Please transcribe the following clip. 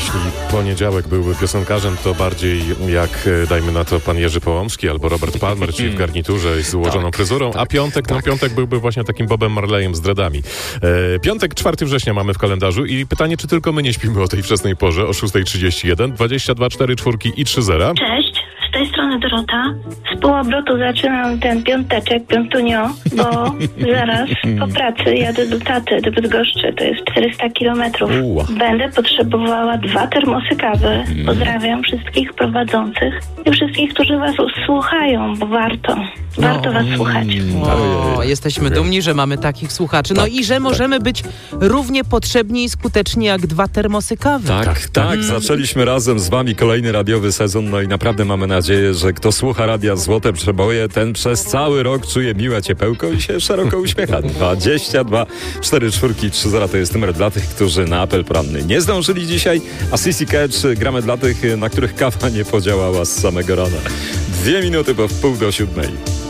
jeśli poniedziałek byłby piosenkarzem, to bardziej jak, dajmy na to, pan Jerzy Połomski albo Robert Palmer, czyli w garniturze z ułożoną fryzurą, a piątek byłby właśnie takim Bobem Marleyem z dreadami. Piątek, 4 września mamy w kalendarzu i pytanie, czy tylko my nie śpimy o tej wczesnej porze, o 6:31, 22 4 4 i 30. Cześć, z tej strony Dorota. Z półobrotu zaczynam ten piątunio, bo zaraz po pracy jadę do taty, do Bydgoszczy, to jest 400 kilometrów. Będę potrzebowała 2 termosy kawy. Pozdrawiam wszystkich prowadzących i wszystkich, którzy was słuchają, bo warto was słuchać. Jesteśmy dumni, że mamy takich słuchaczy. I że możemy być równie potrzebni i skuteczni jak 2 termosy kawy. Tak. Zaczęliśmy razem z wami kolejny radiowy sezon, i naprawdę mamy nadzieję, że kto słucha Radia Złote Przeboje, ten przez cały rok czuje miłe ciepełko i się szeroko uśmiecha. 22 4 4 3 0 to jest numer dla tych, którzy na apel poranny nie zdążyli dzisiaj, a Sissy Catch gramy dla tych, na których kawa nie podziałała z samego rana. 2 minuty po 6:30.